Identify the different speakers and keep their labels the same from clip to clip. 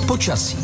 Speaker 1: počasí.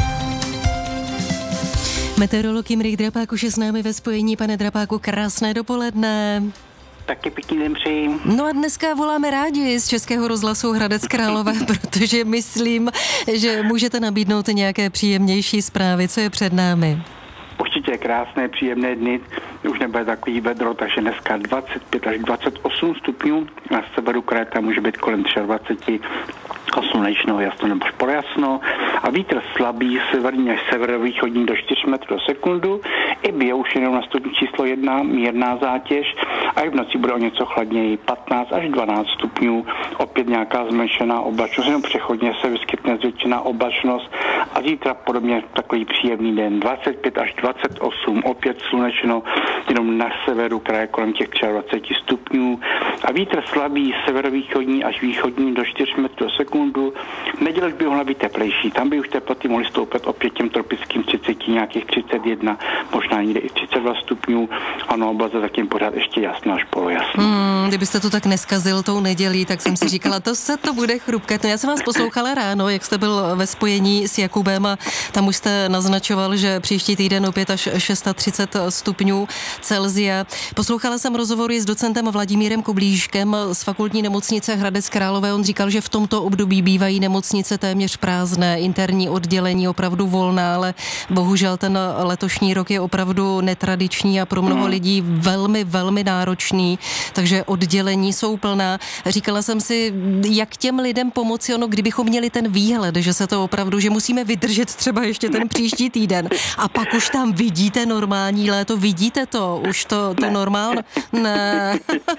Speaker 2: Meteorolog Jindřich Drapák už je s námi ve spojení. Pane Drapáku, krásné dopoledne.
Speaker 3: Taky pěkný den přeji.
Speaker 2: No a dneska voláme rádi z Českého rozhlasu Hradec Králové, protože myslím, že můžete nabídnout nějaké příjemnější zprávy. Co je před námi?
Speaker 3: Určitě krásné, příjemné dny. Už nebude takový vedro, takže dneska 25 až 28 stupňů. Na severu kraje tam může být kolem 23 a slunečno, jasno nebo polojasno. A vítr slabý, severní až severovýchodní do 4 metrů za sekundu. I bije už jenom na stupni číslo 1, mírná zátěž. A i v noci bude o něco chladněji, 15 až 12 stupňů. Opět nějaká zmenšená oblačnost, jenom přechodně se vyskytne zvětšená oblačnost. A zítra podobně takový příjemný den, 25 až 28, opět slunečno, jenom na severu kraje kolem těch 23 stupňů. A vítr slabý, severovýchodní až východní do 4 metrů za sekundu. Neděle by mohla být teplejší, tam by už teploty mohly stoupat opět těm tropickým 30, nějakých 31, možná někde i 32 stupňů. Ano, oblast je zatím pořád ještě jasná až polojasná.
Speaker 2: Kdybyste to tak neskazil tou nedělí, tak jsem si říkala, to bude chrupkat. No já jsem vás poslouchala ráno, jak jste byl ve spojení s Jakubem a tam už jste naznačoval, že příští týden opět až 630 stupňů Celsia. Poslouchala jsem rozhovory s docentem Vladimírem Koblížkem z fakultní nemocnice Hradec Králové. On říkal, že v tomto období bývají nemocnice téměř prázdné, interní oddělení opravdu volná, ale bohužel ten letošní rok je opravdu netradiční a pro mnoho lidí velmi, velmi náročný, takže oddělení jsou plná. Říkala jsem si, jak těm lidem pomoci, kdybychom měli ten výhled, že se to opravdu, že musíme vydržet třeba ještě ten příští týden a pak už tam vidíte normální léto, vidíte to, už to normálně? Ne.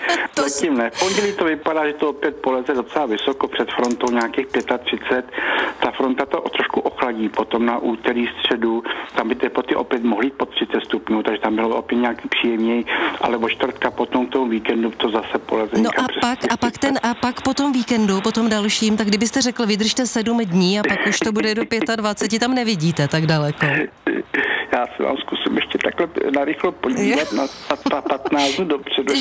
Speaker 3: Zatím ne. V pondělí to vypadá, že to opět poleze docela vysoko před frontou nějakých 35. Ta fronta to trošku ochladí, potom na úterý, středu, tam by teploty opět mohly pod 30 stupňů, takže tam bylo opět nějaký příjemněji, ale od čtvrtka potom tomu víkendu to zase poleze.
Speaker 2: No a pak po tom víkendu, po tom dalším, tak kdybyste řekl, vydržte 7 dní a pak už to bude do 25, tam nevidíte tak daleko.
Speaker 3: Já se vám zkusím ještě takhle narychlo podívat na 15 dopředu,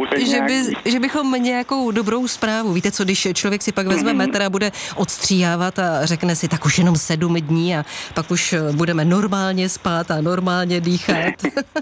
Speaker 2: že bychom nějakou dobrou zprávu. Víte co, když člověk si pak vezme metr a bude odstříhávat a řekne si, tak už jenom 7 dní a pak už budeme normálně spát a normálně dýchat.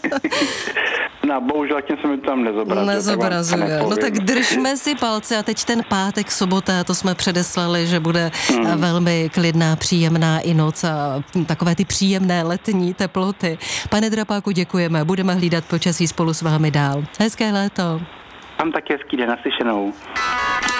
Speaker 3: No, bohužel tím se mi to tam nezobrazuje.
Speaker 2: No tak držme si palce a teď ten pátek, sobota, to jsme předeslali, že bude velmi klidná, příjemná i noc a takové ty příjemné letní teploty. Pane Drapáku, děkujeme, budeme hlídat počasí spolu s vámi dál. Hezké léto.
Speaker 3: Tam taky hezký den, naslyšenou.